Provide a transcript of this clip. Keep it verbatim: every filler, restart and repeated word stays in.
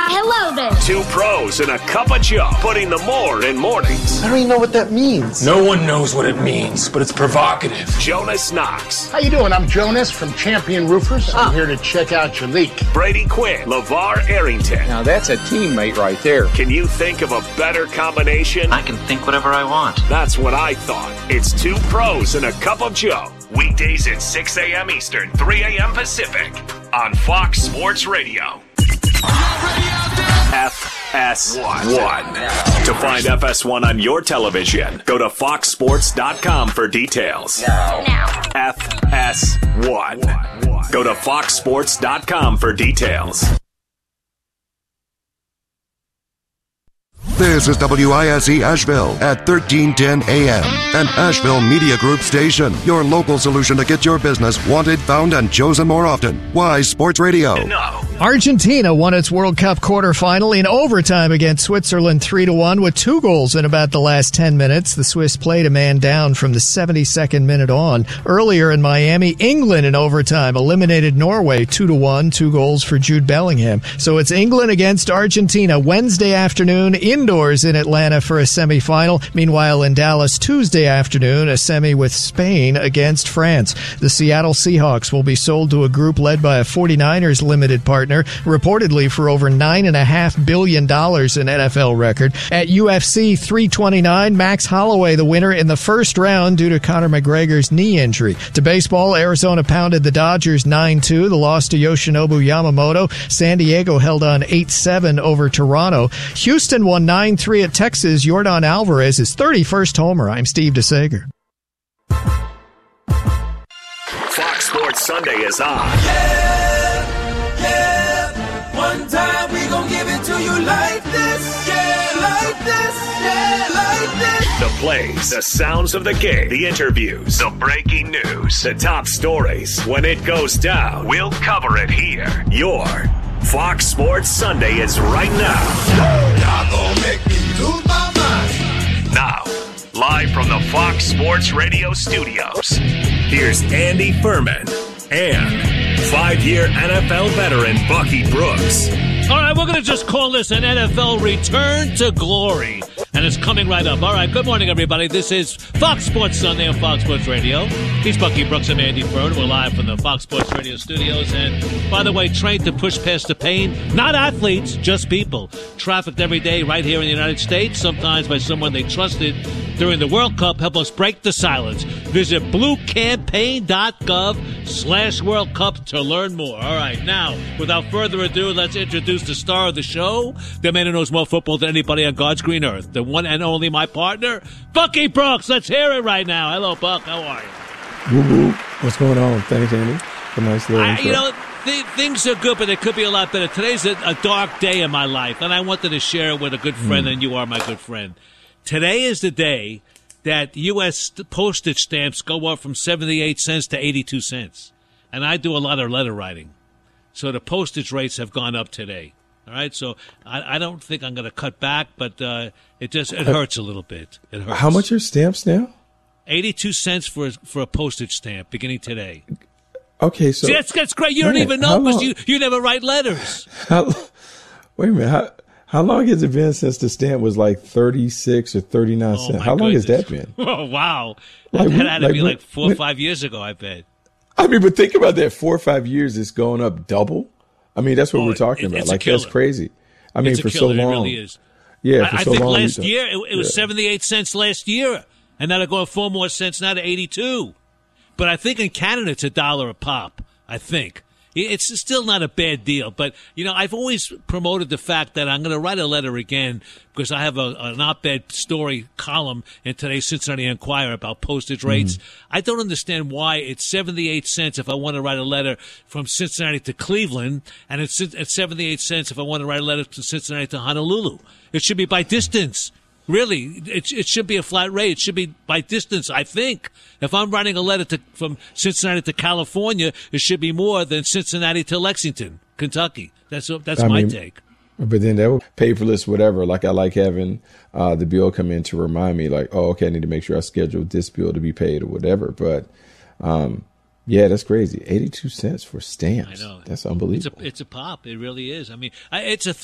hello there. Two pros and a cup of Joe, putting the more in mornings. I don't even know what that means. No one knows what it means, but it's provocative. Jonas Knox. How you doing? I'm Jonas from Champion Roofers. I'm here to check out your leak. Brady Quinn. LeVar Arrington. Now that's a teammate right there. Can you think of a better combination? I can think whatever I want. That's what I thought. It's two pros and a cup of Joe. Weekdays at six a.m. Eastern, three a.m. Pacific on Fox Sports Radio. F S one. To find F S one on your television, go to fox sports dot com for details. Now. F S one. Go to fox sports dot com for details. This is W I S E Asheville at thirteen ten A M, an Asheville Media Group station. Your local solution to get your business wanted, found, and chosen more often. Wise Sports Radio. No. Argentina won its World Cup quarterfinal in overtime against Switzerland three to one with two goals in about the last ten minutes. The Swiss played a man down from the seventy-second minute on. Earlier in Miami, England in overtime eliminated Norway two to one, two goals for Jude Bellingham. So it's England against Argentina Wednesday afternoon indoors in Atlanta for a semifinal. Meanwhile, in Dallas Tuesday afternoon, a semi with Spain against France. The Seattle Seahawks will be sold to a group led by a forty-niners limited partner, reportedly for over nine point five billion dollars, an N F L record. At U F C three twenty-nine, Max Holloway the winner in the first round due to Conor McGregor's knee injury. To baseball, Arizona pounded the Dodgers nine two. The loss to Yoshinobu Yamamoto. San Diego held on eight seven over Toronto. Houston won nine three at Texas. Yordan Alvarez, his thirty-first homer. I'm Steve DeSager. Fox Sports Sunday is on. Yeah, yeah. One time we gon' give it to you like this. Yeah, like this. Yeah, like this. The plays, the sounds of the game, the interviews, the breaking news, the top stories. When it goes down, we'll cover it here. Your Fox Sports Sunday is right now. Y'all gon' make me lose my mind. Now, live from the Fox Sports Radio studios, here's Andy Furman and five-year N F L veteran Bucky Brooks. All right, we're going to just call this an N F L return to glory, and it's coming right up. All right, good morning, everybody. This is Fox Sports Sunday on Fox Sports Radio. He's Bucky Brooks and Andy Furman. We're live from the Fox Sports Radio studios. And, by the way, trained to push past the pain. Not athletes, just people. Trafficked every day right here in the United States, sometimes by someone they trusted during the World Cup. Help us break the silence. Visit bluecampaign.gov slash World Cup to learn more. All right, now, without further ado, let's introduce the star of the show, the man who knows more football than anybody on God's green earth, the one and only my partner, Bucky Brooks. Let's hear it right now. Hello, Buck. How are you? Woo woo. What's going on? Thanks, Andy. A nice little I, you know, th- things are good, but it could be a lot better. Today's a, a dark day in my life, and I wanted to share it with a good friend, mm. and you are my good friend. Today is the day that U S postage stamps go up from seventy-eight cents to eighty-two cents. And I do a lot of letter writing. So the postage rates have gone up today. All right, so I, I don't think I'm going to cut back, but uh, it just it hurts a little bit. It hurts. How much are stamps now? eighty-two cents for a, for a postage stamp beginning today. Okay, so See, that's, that's great. You man, don't even know because you, you never write letters. How, wait a minute. How, how long has it been since the stamp was like thirty-six or thirty-nine oh cents? How long goodness. has that been? Oh, wow. Like, that had to like, be like four when, or five years ago, I bet. I mean, but think about that. Four or five years, it's going up double. I mean, that's what oh, we're talking it, about. Like, that's crazy. I mean, it's for a killer. so long. It really is. Yeah, for I, so I think long. last year, it, it was yeah. seventy-eight cents last year. And now they're going four more cents now to eighty-two. But I think in Canada, it's a dollar a pop, I think. It's still not a bad deal. But, you know, I've always promoted the fact that I'm going to write a letter again because I have a, an op-ed story column in today's Cincinnati Enquirer about postage rates. Mm-hmm. I don't understand why it's seventy-eight cents if I want to write a letter from Cincinnati to Cleveland, and it's at seventy-eight cents if I want to write a letter from Cincinnati to Honolulu. It should be by distance. Really, it, it should be a flat rate. It should be by distance, I think. If I'm writing a letter to, from Cincinnati to California, it should be more than Cincinnati to Lexington, Kentucky. That's that's I my mean, take. But then that would paperless, whatever. Like I like having uh, the bill come in to remind me, like, oh, okay, I need to make sure I schedule this bill to be paid or whatever. But um, yeah, that's crazy. eighty-two cents for stamps. I know. That's unbelievable. It's a, it's a pop. It really is. I mean, it's a